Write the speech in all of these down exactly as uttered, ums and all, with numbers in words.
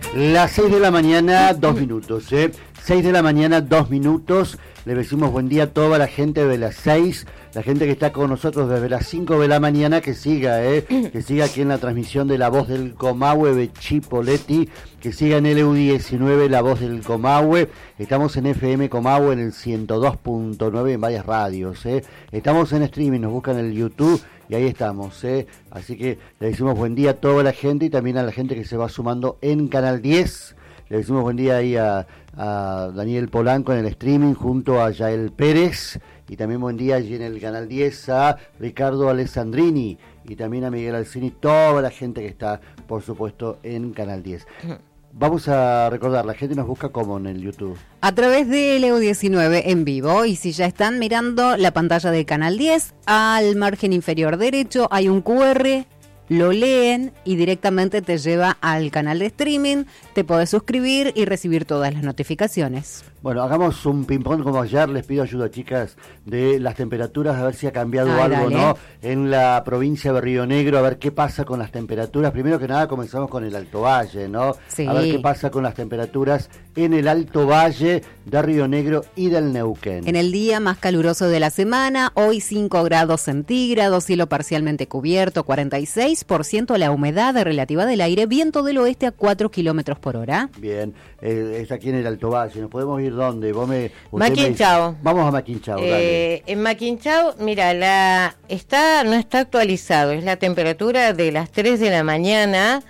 Las seis de la mañana, dos minutos, ¿eh? seis de la mañana, dos minutos. Le decimos buen día a toda la gente de las seis, la gente que está con nosotros desde las cinco de la mañana, que siga, ¿eh? Que siga aquí en la transmisión de La Voz del Comahue de Chipoleti, que siga en L U diecinueve La Voz del Comahue. Estamos en F M Comahue en el ciento dos punto nueve en varias radios, ¿eh? Estamos en streaming, nos buscan en el YouTube y ahí estamos, ¿eh? Así que le decimos buen día a toda la gente y también a la gente que se va sumando en Canal diez. Le decimos buen día ahí a, a Daniel Polanco en el streaming junto a Yael Pérez, y también buen día allí en el Canal diez a Ricardo Alessandrini y también a Miguel Alcini, toda la gente que está, por supuesto, en Canal diez. Vamos a recordar, la gente nos busca como en el YouTube. A través de L U diecinueve en vivo, y si ya están mirando la pantalla del Canal diez, al margen inferior derecho hay un cu erre, lo leen y directamente te lleva al canal de streaming, te podés suscribir y recibir todas las notificaciones. Bueno, hagamos un ping-pong como ayer. Les pido ayuda, chicas, de las temperaturas, a ver si ha cambiado Ay, algo, dale. ¿no? En la provincia de Río Negro, a ver qué pasa con las temperaturas. Primero que nada, comenzamos con el Alto Valle, ¿no? Sí. A ver qué pasa con las temperaturas en el Alto Valle de Río Negro y del Neuquén. En el día más caluroso de la semana, hoy cinco grados centígrados, cielo parcialmente cubierto, cuarenta y seis por ciento la humedad relativa del aire, viento del oeste a cuatro kilómetros por hora. Bien, eh, es aquí en el Alto Valle. ¿Nos podemos ir dónde? Vos me, usted Maquinchao. me- Vamos a Maquinchao, dale. Eh, en Maquinchao, mira, la está no está actualizado, es la temperatura de las tres de la mañana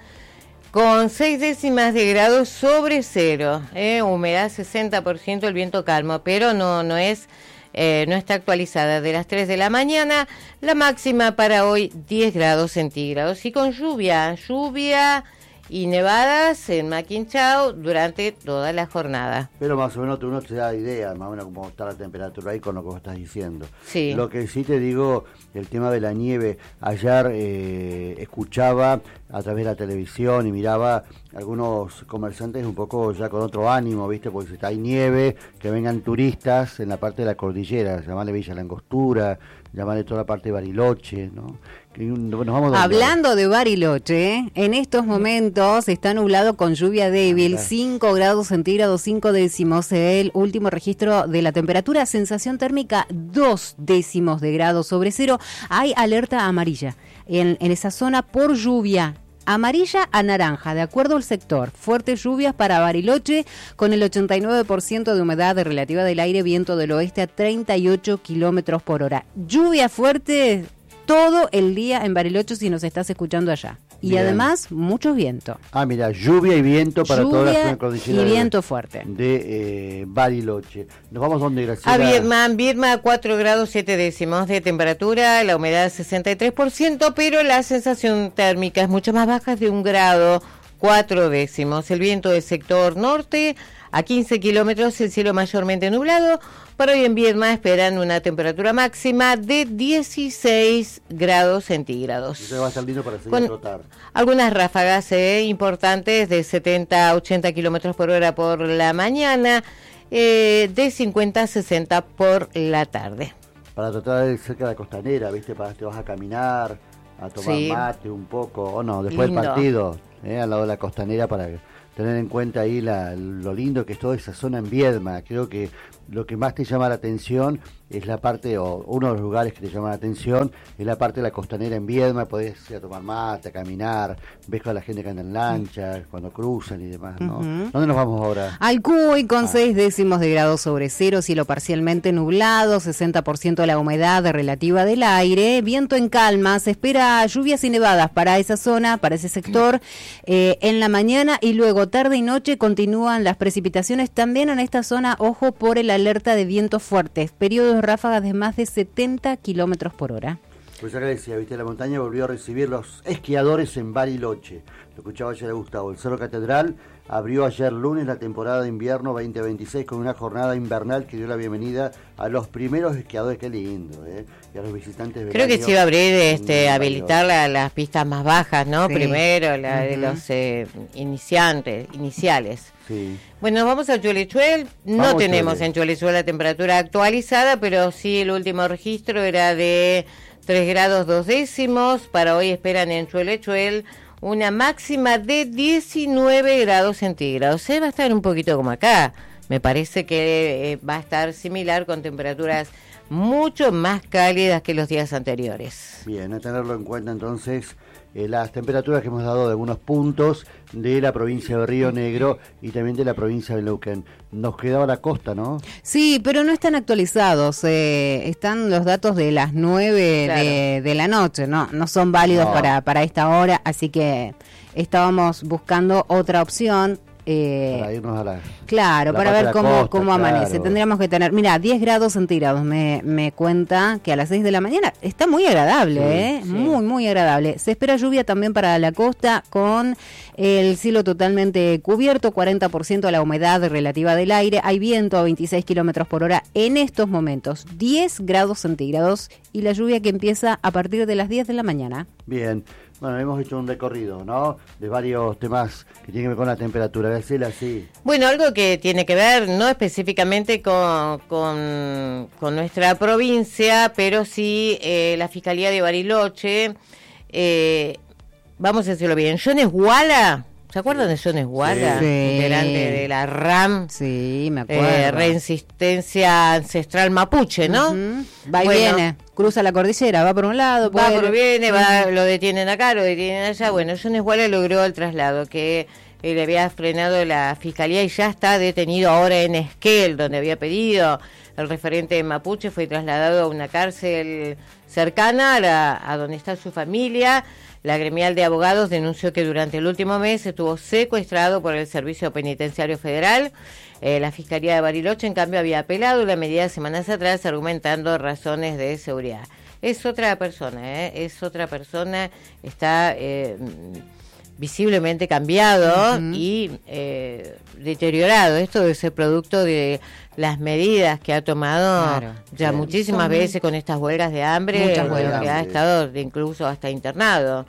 con seis décimas de grado sobre cero, eh, humedad sesenta por ciento, el viento calmo, pero no no es eh, no está actualizada. De las tres de la mañana, la máxima para hoy diez grados centígrados y con lluvia, lluvia y nevadas en Maquinchao durante toda la jornada. Pero más o menos tú no te da idea, más o menos cómo está la temperatura ahí con lo que vos estás diciendo. Sí. Lo que sí te digo, el tema de la nieve. Ayer eh, escuchaba a través de la televisión y miraba algunos comerciantes un poco ya con otro ánimo, ¿viste? Porque si está hay nieve, que vengan turistas en la parte de la cordillera, llamarle Villa La Angostura, llamarle toda la parte de Bariloche, ¿no? Que un- nos vamos donde- Hablando de Bariloche, en estos momentos está nublado con lluvia débil, Claro. cinco grados centígrados, cinco décimos, el último registro de la temperatura, sensación térmica dos décimos de grado sobre cero. Hay alerta amarilla en, en esa zona por lluvia. Amarilla a naranja, de acuerdo al sector. Fuertes lluvias para Bariloche, con el ochenta y nueve por ciento de humedad relativa del aire, viento del oeste a treinta y ocho kilómetros por hora. Lluvia fuerte todo el día en Bariloche si nos estás escuchando allá. Y Bien. además, mucho viento. Ah, mira, lluvia y viento para toda la zona Lluvia cordillera y de- viento fuerte. de eh, Bariloche. Nos vamos donde, Graciela. A Viedma, en Viedma cuatro grados siete décimos de temperatura, la humedad sesenta y tres por ciento, pero la sensación térmica es mucho más baja, es de un grado cuatro décimos. El viento del sector norte a quince kilómetros, el cielo mayormente nublado. Para hoy en Viedma esperan una temperatura máxima de dieciséis grados centígrados. Eso va a estar lindo para salir Con a trotar. algunas ráfagas eh, importantes de setenta a ochenta kilómetros por hora por la mañana, eh, de cincuenta a sesenta por la tarde. Para tratar de ir cerca de la costanera, ¿viste? Para te vas a caminar, a tomar Sí. mate un poco, o no, después Lindo. del partido, ¿eh? Al lado de la costanera, para tener en cuenta ahí la, lo lindo que es toda esa zona en Viedma. Creo que lo que más te llama la atención es la parte, o uno de los lugares que te llama la atención, es la parte de la costanera en Viedma. Podés ir a tomar mate, a caminar, ves a la gente que anda en lancha, cuando cruzan y demás, ¿no? Ujú. ¿Dónde nos vamos ahora? Al Cuy con Ah. seis décimos de grado sobre cero, cielo parcialmente nublado, sesenta por ciento la humedad relativa del aire, viento en calma, se espera lluvias y nevadas para esa zona, para ese sector, eh, en la mañana y luego tarde y noche continúan las precipitaciones también en esta zona, ojo por el alerta de vientos fuertes, periodos de ráfagas de más de setenta kilómetros por hora. Pues acá decía, viste, la montaña volvió a recibir los esquiadores en Bariloche. Lo escuchaba ayer a Gustavo. El Cerro Catedral abrió ayer lunes la temporada de invierno veinte veintiséis con una jornada invernal que dio la bienvenida a los primeros esquiadores. Qué lindo, ¿eh? Y a los visitantes Creo que veraneos se iba a abrir, este, en habilitar la- las pistas más bajas, ¿no? Sí. Primero, la de Ujú. los eh, iniciantes, iniciales. Sí. Bueno, vamos a Chuelechuel. No Vamos, tenemos Chole. en Chuelechuel la temperatura actualizada, pero sí el último registro era de tres grados dos décimos. Para hoy esperan en Chuelechuel una máxima de diecinueve grados centígrados. Se va a estar un poquito como acá. Me parece que eh, va a estar similar con temperaturas mucho más cálidas que los días anteriores. Bien, a tenerlo en cuenta entonces eh, las temperaturas que hemos dado de algunos puntos de la provincia de Río Negro y también de la provincia de Neuquén. Nos quedaba la costa, ¿no? Sí, pero no están actualizados. Eh, están los datos de las nueve Claro. de, de la noche, no, no son válidos No. para, para esta hora, así que estábamos buscando otra opción. Eh, Para irnos a la... Claro, la para parte de ver la cómo, costa, cómo amanece. claro. Tendríamos que tener, mira, diez grados centígrados. Me, me cuenta que a las seis de la mañana está muy agradable, Sí, ¿eh? sí. Muy, muy agradable. Se espera lluvia también para la costa con el cielo totalmente cubierto, cuarenta por ciento de la humedad relativa del aire. Hay viento a veintiséis kilómetros por hora en estos momentos. diez grados centígrados y la lluvia que empieza a partir de las diez de la mañana. Bien, bueno, hemos hecho un recorrido, ¿no? De varios temas que tienen que ver con la temperatura. Graciela, sí. Bueno, algo que tiene que ver, no específicamente con, con, con nuestra provincia, pero sí eh, la Fiscalía de Bariloche, eh, vamos a decirlo bien, Jones Guala, ¿se acuerdan de Jones Guala? Sí. Integrante de la RAM, Sí, me acuerdo. eh, Resistencia Ancestral Mapuche, ¿no? Ujú. Va y Bueno. viene, cruza la cordillera, va por un lado, Va puede- por viene, va, lo detienen acá, lo detienen allá. Bueno, Jones Guala logró el traslado que eh, le había frenado la fiscalía y ya está detenido ahora en Esquel, donde había pedido. El referente de Mapuche fue trasladado a una cárcel cercana a, la, a donde está su familia. La gremial de abogados denunció que durante el último mes estuvo secuestrado por el Servicio Penitenciario Federal. Eh, la Fiscalía de Bariloche, en cambio, había apelado la medida semanas atrás argumentando razones de seguridad. Es otra persona, ¿eh? Es otra persona, está eh, visiblemente cambiado Ujú. y eh, deteriorado. Esto debe ser producto de las medidas que ha tomado Claro. ya Sí. muchísimas Son veces con estas huelgas de hambre, muchas en huelgas. lo que ha Sí. estado de incluso hasta internado.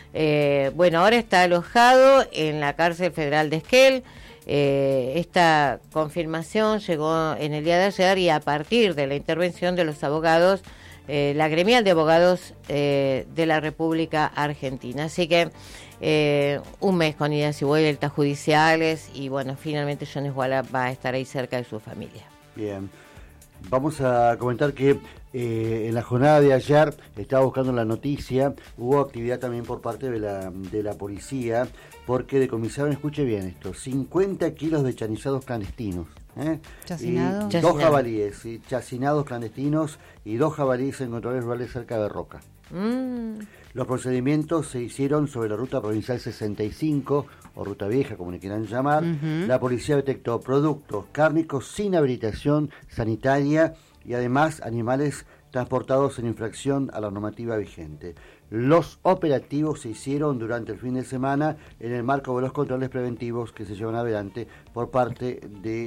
Eh, bueno, ahora está alojado en la cárcel federal de Esquel. Eh, esta confirmación llegó en el día de ayer y a partir de la intervención de los abogados, eh, la gremial de abogados eh, de la República Argentina. Así que eh, un mes con idas y vueltas judiciales y bueno, finalmente Jones Guala va a estar ahí cerca de su familia. Bien. Vamos a comentar que eh, en la jornada de ayer, estaba buscando la noticia, hubo actividad también por parte de la, de la policía, porque decomisaron, escuche bien esto, cincuenta kilos de chanizados clandestinos. ¿eh? ¿Chacinado? Y Chacinado. dos jabalíes, ¿sí? Chacinados clandestinos y dos jabalíes en controles rurales cerca de Roca. Mm. Los procedimientos se hicieron sobre la ruta provincial sesenta y cinco, o ruta vieja, como le quieran llamar. Ujú. La policía detectó productos cárnicos sin habilitación sanitaria y además animales transportados en infracción a la normativa vigente. Los operativos se hicieron durante el fin de semana en el marco de los controles preventivos que se llevan adelante por parte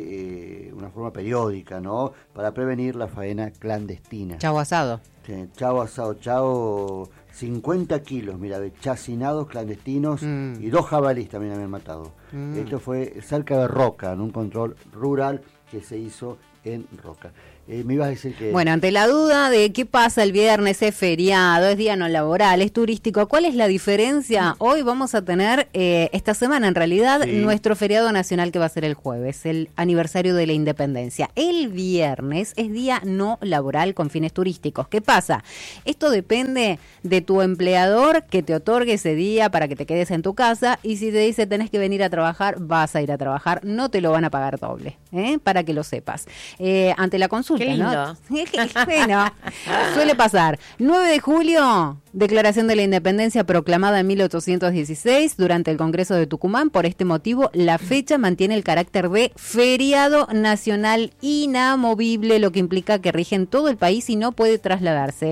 de eh, una forma periódica, ¿no? Para prevenir la faena clandestina. Chau asado. Sí, chao asado, chao, cincuenta kilos, mira, de chacinados clandestinos Mm. y dos jabalíes también habían matado. Mm. Esto fue cerca de Roca, en un control rural que se hizo en Roca. Eh, me ibas a decir que... Bueno, ante la duda de qué pasa el viernes, es feriado, es día no laboral, es turístico, ¿cuál es la diferencia? Hoy vamos a tener, eh, esta semana en realidad, Sí. nuestro feriado nacional que va a ser el jueves, el aniversario de la independencia. El viernes es día no laboral con fines turísticos. ¿Qué pasa? Esto depende de tu empleador que te otorgue ese día para que te quedes en tu casa y si te dice tenés que venir a trabajar, vas a ir a trabajar, no te lo van a pagar doble, ¿eh? Para que lo sepas. Eh, ante la consulta, Qué lindo. ¿no? Bueno, suele pasar. nueve de julio, Declaración de la Independencia proclamada en mil ochocientos dieciséis durante el Congreso de Tucumán. Por este motivo, la fecha mantiene el carácter de feriado nacional inamovible, lo que implica que rige en todo el país y no puede trasladarse.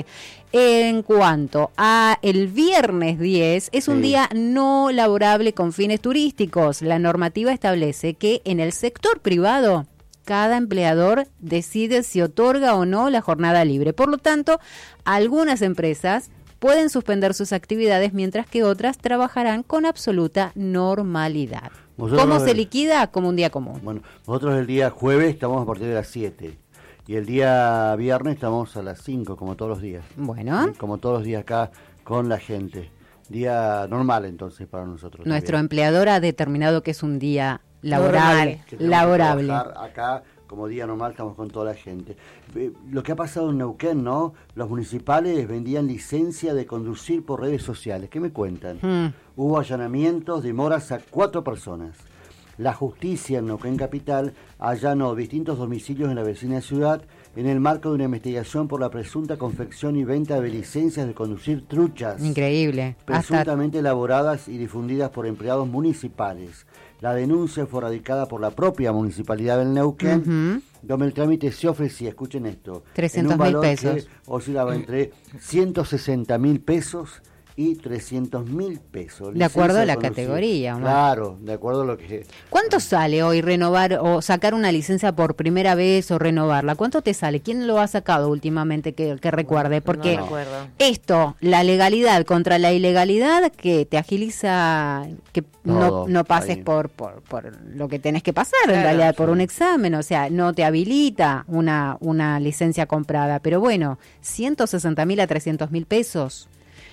En cuanto a el viernes diez, es un Sí. día no laborable con fines turísticos. La normativa establece que en el sector privado cada empleador decide si otorga o no la jornada libre. Por lo tanto, algunas empresas pueden suspender sus actividades mientras que otras trabajarán con absoluta normalidad. Nosotros ¿Cómo no- se liquida? Como un día común. Bueno, nosotros el día jueves estamos a partir de las siete y el día viernes estamos a las cinco, como todos los días. Bueno, ¿sí? Como todos los días acá con la gente. Día normal entonces para nosotros. Nuestro también. empleador ha determinado que es un día laborable. Que tenemos laborable. que trabajar acá como día normal, estamos con toda la gente. Eh, Lo que ha pasado en Neuquén, ¿no? Los municipales vendían licencia de conducir por redes sociales. ¿Qué me cuentan? Mm. Hubo allanamientos, demoras a cuatro personas. La justicia en Neuquén Capital allanó distintos domicilios en la vecina ciudad en el marco de una investigación por la presunta confección y venta de licencias de conducir truchas. Increíble. Presuntamente Hasta... elaboradas y difundidas por empleados municipales. La denuncia fue radicada por la propia municipalidad del Neuquén, uh-huh. donde el trámite se ofrecía, escuchen esto, trescientos mil pesos. Que oscilaba entre ciento sesenta mil pesos y trescientos mil pesos. De acuerdo a la conducir. categoría. Omar. Claro, de acuerdo a lo que... ¿Cuánto sale hoy renovar o sacar una licencia por primera vez o renovarla? ¿Cuánto te sale? ¿Quién lo ha sacado últimamente que, que recuerde? Porque no esto, la legalidad contra la ilegalidad, que te agiliza que no, no pases por, por, por lo que tenés que pasar, claro, en realidad, sí. por un examen. O sea, no te habilita una, una licencia comprada. Pero bueno, ciento sesenta mil a trescientos mil pesos.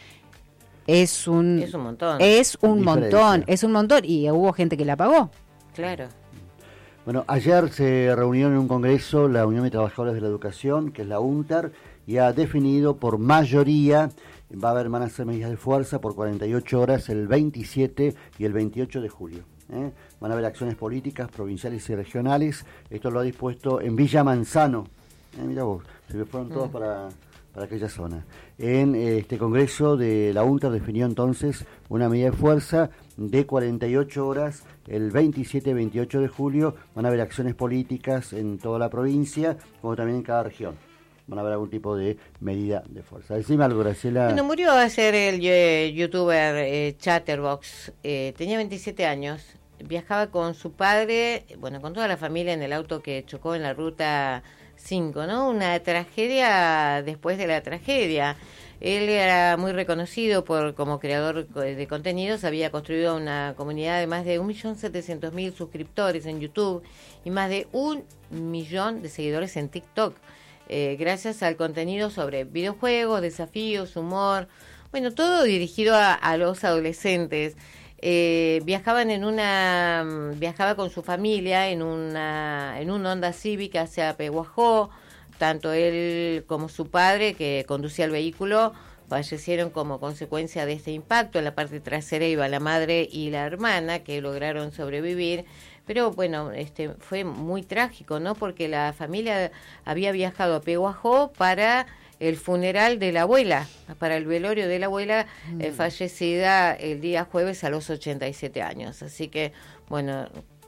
Es un, es un montón. Es un Diferencia. montón, es un montón. Y hubo gente que la pagó. Claro. Bueno, ayer se reunió en un congreso la Unión de Trabajadores de la Educación, que es la UNTAR, y ha definido por mayoría, va a haber, van a hacer medidas de fuerza por cuarenta y ocho horas el veintisiete y el veintiocho de julio. ¿eh? Van a haber acciones políticas, provinciales y regionales. Esto lo ha dispuesto en Villa Manzano. Eh, mira vos, se fueron todos mm. para... para aquella zona. En eh, este congreso de la UNTAR definió entonces una medida de fuerza de cuarenta y ocho horas, el veintisiete y veintiocho de julio. Van a haber acciones políticas en toda la provincia, como también en cada región. Van a haber algún tipo de medida de fuerza. Decime algo, Graciela. Bueno, murió ayer el eh, youtuber eh, Chatterbox, eh, tenía veintisiete años, viajaba con su padre, bueno, con toda la familia en el auto que chocó en la ruta cinco, ¿no? Una tragedia después de la tragedia. Él era muy reconocido por como creador de contenidos, había construido una comunidad de más de un millón setecientos mil suscriptores en YouTube y más de un millón de seguidores en TikTok, eh, gracias al contenido sobre videojuegos, desafíos, humor, bueno, todo dirigido a, a los adolescentes. Eh, viajaban en una viajaba con su familia en una en un Honda Civic hacia Pehuajó. Tanto él como su padre, que conducía el vehículo, fallecieron como consecuencia de este impacto. En la parte trasera iba la madre y la hermana, que lograron sobrevivir. Pero bueno, este fue muy trágico, ¿no? Porque la familia había viajado a Pehuajó para el funeral de la abuela, para el velorio de la abuela, mm. eh, fallecida el día jueves a los ochenta y siete años. Así que, bueno,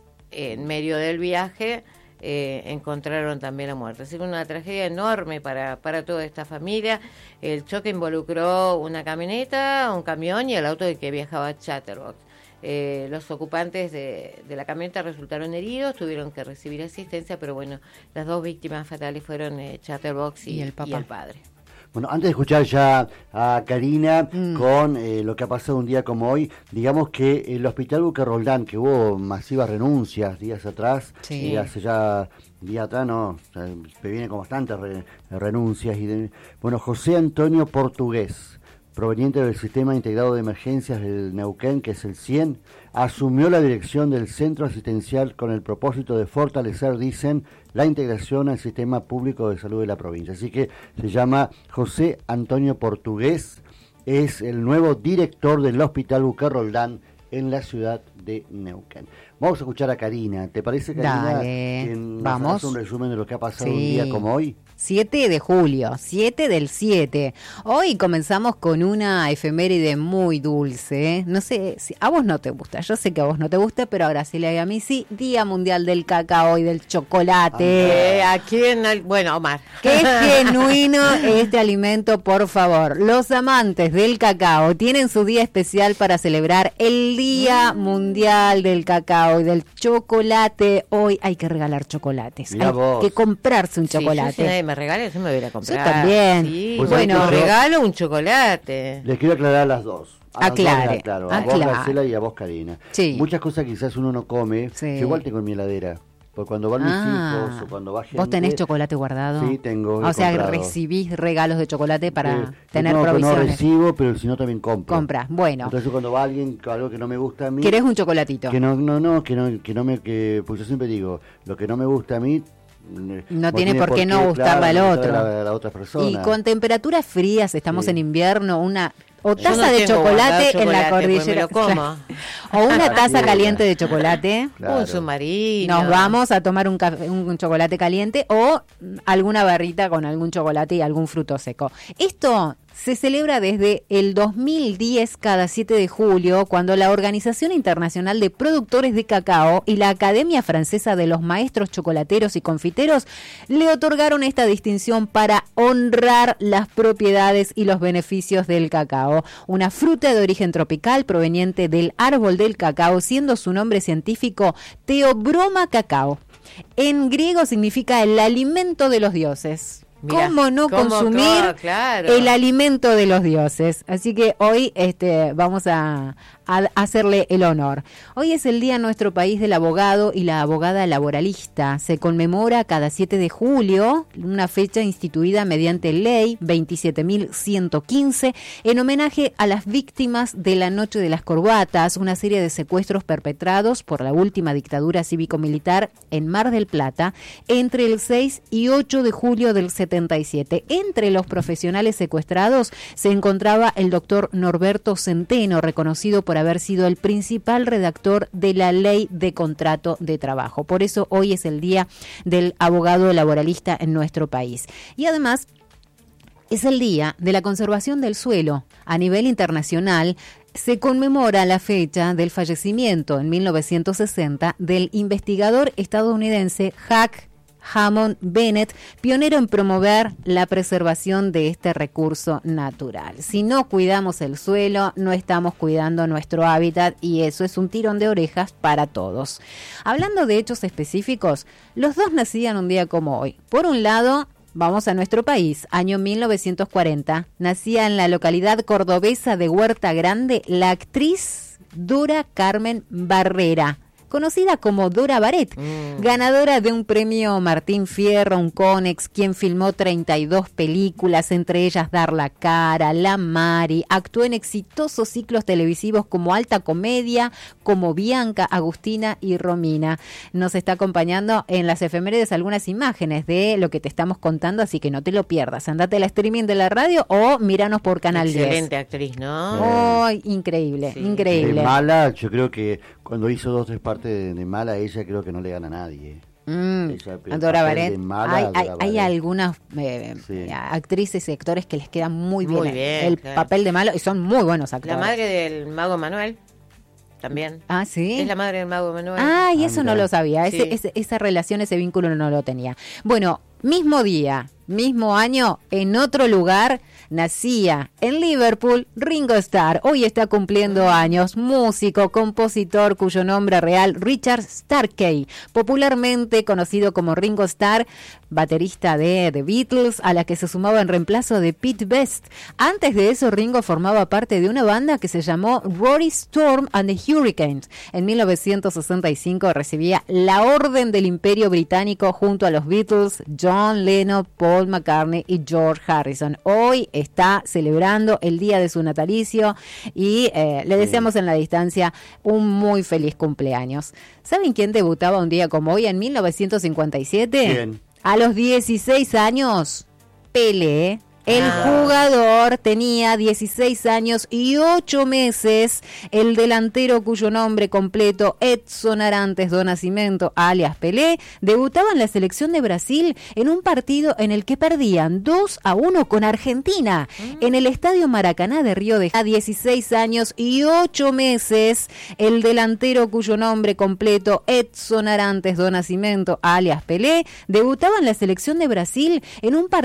en medio del viaje eh, encontraron también la muerte. Así que una tragedia enorme para, para toda esta familia. El choque involucró una camioneta, un camión y el auto del que viajaba Chatterbox. Eh, los ocupantes de, de la camioneta resultaron heridos, tuvieron que recibir asistencia, pero bueno, las dos víctimas fatales fueron eh, Chatterbox y, y, el papá. y el padre. Bueno, antes de escuchar ya a Karina mm. con eh, lo que ha pasado un día como hoy, digamos que el Hospital Luque Roldán, que hubo masivas renuncias días atrás, sí. y hace ya días atrás, no, o sea, se viene con bastantes re, renuncias. y de, Bueno, José Antonio Portugués, proveniente del Sistema Integrado de Emergencias del Neuquén, que es el cien, asumió la dirección del centro asistencial con el propósito de fortalecer, dicen, la integración al sistema público de salud de la provincia. Así que se llama José Antonio Portugués, es el nuevo director del Hospital Luque Roldán en la ciudad de Neuquén. Vamos a escuchar a Karina. ¿Te parece, Karina? Dale, que nos vamos. hagas un resumen de lo que ha pasado Sí. un día como hoy? siete de julio, siete del siete. Hoy comenzamos con una efeméride muy dulce, ¿eh? No sé, si a vos no te gusta, yo sé que a vos no te gusta, pero a Graciela y a mí sí. Día Mundial del Cacao y del Chocolate. Eh, aquí en el, bueno, Omar. Qué genuino este alimento, por favor. Los amantes del cacao tienen su día especial para celebrar el Día mm. Mundial del Cacao y del Chocolate. Hoy hay que regalar chocolates, Mirá hay vos. que comprarse un Sí, chocolate. yo si nadie me regala, yo me voy a ir a comprar. Yo también. Sí, Pues bueno, sabés que yo- regalo un chocolate. Les quiero aclarar a las dos. A las Aclare, dos les aclaro, a vos, aclare. Graciela, y a vos, Karina. Sí. Muchas cosas quizás uno no come. Sí. Yo igual tengo en mi heladera. Porque cuando van Ah, mis hijos o cuando va gente... ¿Vos tenés chocolate guardado? Sí, tengo. O sea, comprado. recibís regalos de chocolate para Eh, tener no, provisiones. No recibo, pero si no también compro. Compras, bueno. Entonces cuando va alguien con algo que no me gusta a mí... ¿Querés un chocolatito? Que no, no, no, que no, que no me... Que, pues yo siempre digo, lo que no me gusta a mí... No tiene por qué no gustarle al otro. A la otra persona. Y con temperaturas frías, estamos Sí. en invierno, una o Yo taza no de tengo chocolate guardado en la chocolate, pues me cordillera. lo como. O una taza Cualquiera. caliente de chocolate. Claro. Un submarino. Nos vamos a tomar un, café- un chocolate caliente o alguna barrita con algún chocolate y algún fruto seco. Esto se celebra desde el dos mil diez cada siete de julio, cuando la Organización Internacional de Productores de Cacao y la Academia Francesa de los Maestros Chocolateros y Confiteros le otorgaron esta distinción para honrar las propiedades y los beneficios del cacao, una fruta de origen tropical proveniente del árbol del cacao, siendo su nombre científico Theobroma cacao. En griego significa el alimento de los dioses. Mirá, ¿Cómo no cómo consumir co- claro. el alimento de los dioses? Así que hoy este, vamos a, a hacerle el honor. Hoy es el día en nuestro país del abogado y la abogada laboralista. Se conmemora cada siete de julio, una fecha instituida mediante ley veintisiete mil ciento quince, en homenaje a las víctimas de la Noche de las Corbatas, una serie de secuestros perpetrados por la última dictadura cívico-militar en Mar del Plata entre el seis y ocho de julio del setenta y siete. Entre los profesionales secuestrados se encontraba el doctor Norberto Centeno, reconocido por haber sido el principal redactor de la Ley de Contrato de Trabajo. Por eso hoy es el día del abogado laboralista en nuestro país. Y además es el día de la conservación del suelo. A nivel internacional se conmemora la fecha del fallecimiento en mil novecientos sesenta del investigador estadounidense Jack Hammond Bennett, pionero en promover la preservación de este recurso natural. Si no cuidamos el suelo, no estamos cuidando nuestro hábitat y eso es un tirón de orejas para todos. Hablando de hechos específicos, los dos nacían un día como hoy. Por un lado, vamos a nuestro país, año mil novecientos cuarenta, nacía en la localidad cordobesa de Huerta Grande la actriz Dora Carmen Barrera, conocida como Dora Baret, mm. ganadora de un premio Martín Fierro, un Conex, quien filmó treinta y dos películas, entre ellas Dar la Cara, La Mari, actuó en exitosos ciclos televisivos como Alta Comedia, como Bianca, Agustina y Romina. Nos está acompañando en las efemérides algunas imágenes de lo que te estamos contando, así que no te lo pierdas. Andate al streaming de la radio o míranos por Canal diez. Excelente actriz, ¿no? Oh, increíble, Sí. increíble. De Mala, yo creo que cuando hizo dos tres partes de, de Mala, ella creo que no le gana a nadie. Mm, Ella, el Dora papel Baret. de Mala, hay, Dora hay, hay Baret. algunas eh, Sí. actrices y actores que les queda muy bien, Muy el- bien, el claro. papel de malo y son muy buenos actores. La madre del mago Manuel, también. Ah, sí. Es la madre del mago Manuel. Ah, y Ah, eso mirá. no lo sabía. Ese, Sí. ese- esa relación, ese vínculo no lo tenía. Bueno, mismo día, mismo año, en otro lugar, nacía en Liverpool Ringo Starr. Hoy está cumpliendo años. Músico, compositor, cuyo nombre real, Richard Starkey, popularmente conocido como Ringo Starr, baterista de The Beatles, a la que se sumaba en reemplazo de Pete Best. Antes de eso, Ringo formaba parte de una banda que se llamó Rory Storm and the Hurricanes. En mil novecientos sesenta y cinco recibía la Orden del Imperio Británico junto a los Beatles, John Lennon, Paul McCartney y George Harrison. Hoy está celebrando el día de su natalicio y eh, le deseamos en la distancia un muy feliz cumpleaños. ¿Saben quién debutaba un día como hoy en mil novecientos cincuenta y siete? ¿Quién? A los dieciséis años, Pelé. El Ah. jugador tenía dieciséis años y ocho meses. El delantero, cuyo nombre completo Edson Arantes do Nascimento, alias Pelé, debutaba en la selección de Brasil en un partido en el que perdían dos a uno con Argentina en el Estadio Maracaná de Río de Janeiro. A dieciséis años y ocho meses, el delantero, cuyo nombre completo Edson Arantes do Nascimento, alias Pelé, debutaba en la selección de Brasil en un partido